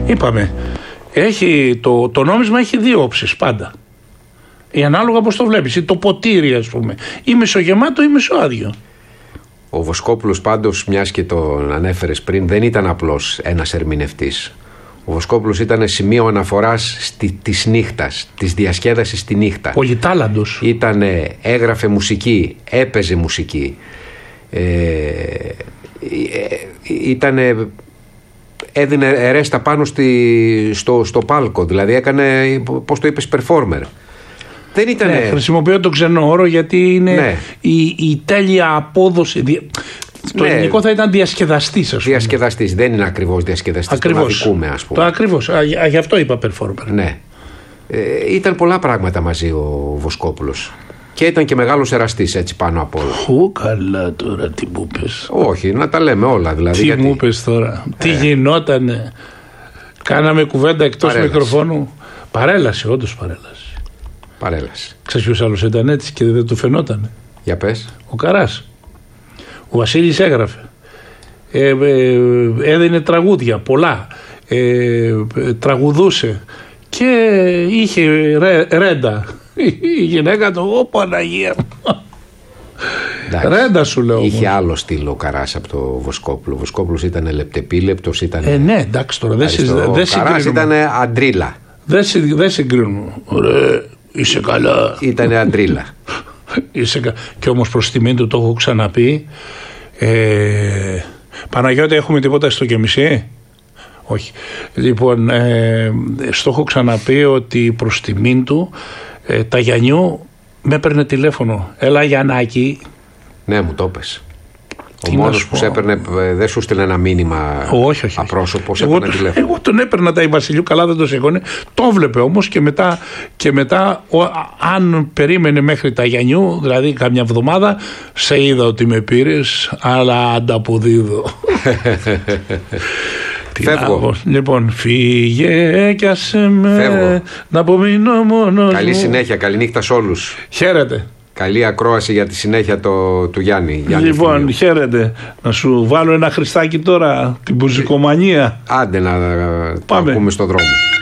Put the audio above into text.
Είπαμε, το νόμισμα έχει δύο όψεις πάντα. Ανάλογα πώς το βλέπεις. Ή το ποτήρι, ας πούμε. Ή μισογεμάτο ή μισοάδιο. Ο Βοσκόπουλος πάντως, μιας και τον ανέφερες πριν, δεν ήταν απλώς ένας ερμηνευτής. Ο Βοσκόπουλος ήταν σημείο αναφοράς της νύχτας, της διασκέδασης στη νύχτα. Πολυτάλαντος. Έγραφε μουσική, έπαιζε μουσική. Έδινε ρέστα πάνω στο πάλκο, δηλαδή έκανε, πώς το είπες, performer. Δεν ήτανε... χρησιμοποιώ τον ξένο όρο γιατί είναι η τέλεια απόδοση. Το ελληνικό θα ήταν διασκεδαστής, ας πούμε. Διασκεδαστής, δεν είναι ακριβώς διασκεδαστής. Ακριβώς. Το αδικούμε, ας πούμε. Το ακριβώς, γι' αυτό είπα performer. Ναι. Ήταν πολλά πράγματα μαζί ο Βοσκόπουλος. Και ήταν και μεγάλος εραστής, έτσι, πάνω απ' όλα. Καλά τώρα, τι μου πες. Όχι, να τα λέμε όλα, δηλαδή. Τι μου πες τώρα, τι γινότανε. Κάναμε κουβέντα εκτός μικροφώνου. Παρέλαση, όντως παρέλαση. Ξέρεις ποιος άλλος ήταν έτσι και δεν του φαινότανε. Για πες. Ο Καράς. Ο Βασίλης έγραφε. Έδινε τραγούδια, πολλά. Τραγουδούσε. Και είχε ρέντα. Η γυναίκα του, ω Παναγία. Ρέντα σου λέω. Είχε άλλο στυλ ο Καράς από το Βοσκόπουλο. Ο Βοσκόπουλος ήταν λεπτεπίλεπτος. Ναι, εντάξει τώρα. Δεν συγκρίνουμε. Ο Καράς ήταν αντρίλα. Δεν συγκρίνουμε. Ωραία, είσαι καλά. Ήταν αντρίλα. Και όμως προς τιμή του, το έχω ξαναπεί, Παναγιώτη, έχουμε τίποτα στο Κεμισή? Όχι. Λοιπόν, στο έχω ξαναπεί ότι προς τιμήν του, τα Γιαννιού με έπαιρνε τηλέφωνο. Έλα Γιαννάκη. Ναι, μου το πες. Ο μόνος που σε έπαιρνε, δεν σου στείλε ένα μήνυμα απρόσωπο, σε έπαιρνε τηλέφωνο. Εγώ τον έπαιρνα τα Βασιλείου, καλά δεν το σηκώνε. Το βλέπε όμως και μετά αν περίμενε μέχρι τα Γιαννιού, δηλαδή καμιά εβδομάδα, σε είδα ότι με πήρες, αλλά ανταποδίδω. Φεύγω. Λοιπόν, φύγε κι άσε με να απομείνω μόνος. Καλή συνέχεια, καλή νύχτα σε όλους. Χαίρετε. Καλή ακρόαση για τη συνέχεια του Γιάννη. Λοιπόν, χαίρετε. Να σου βάλω ένα Χριστάκι τώρα, την μπουζικομανία. Άντε να το ακούμε στον δρόμο.